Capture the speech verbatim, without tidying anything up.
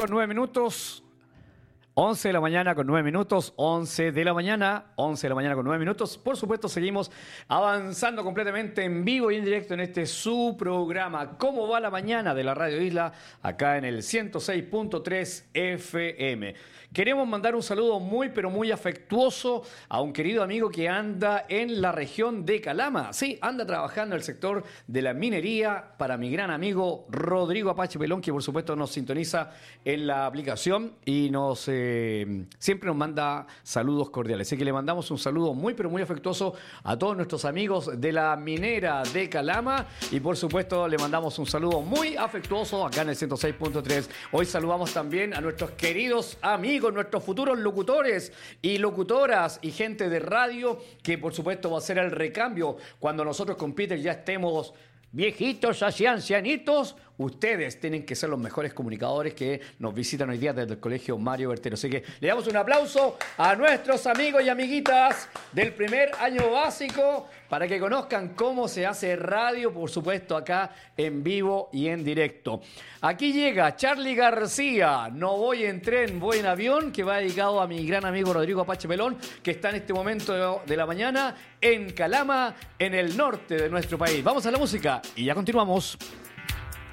con nueve minutos. once de la mañana con nueve minutos, once de la mañana, once de la mañana con nueve minutos. Por supuesto, seguimos avanzando completamente en vivo y en directo en este su programa. ¿Cómo va la mañana de la Radio Isla? Acá en el ciento seis punto tres F M. Queremos mandar un saludo muy, pero muy afectuoso a un querido amigo que anda en la región de Calama. Sí, anda trabajando en el sector de la minería para mi gran amigo Rodrigo Apache Pelón, que por supuesto nos sintoniza en la aplicación y nos eh, siempre nos manda saludos cordiales. Así que le mandamos un saludo muy, pero muy afectuoso a todos nuestros amigos de la minera de Calama y por supuesto le mandamos un saludo muy afectuoso acá en el ciento seis punto tres. Hoy saludamos también a nuestros queridos amigos, nuestros futuros locutores y locutoras y gente de radio que por supuesto va a ser el recambio cuando nosotros con Peter ya estemos viejitos, así ancianitos. Ustedes tienen que ser los mejores comunicadores que nos visitan hoy día desde el Colegio Mario Bertero. Así que le damos un aplauso a nuestros amigos y amiguitas del primer año básico para que conozcan cómo se hace radio, por supuesto, acá en vivo y en directo. Aquí llega Charlie García, No voy en tren, voy en avión, que va dedicado a mi gran amigo Rodrigo Apache Pelón, que está en este momento de la mañana en Calama, en el norte de nuestro país. Vamos a la música y ya continuamos.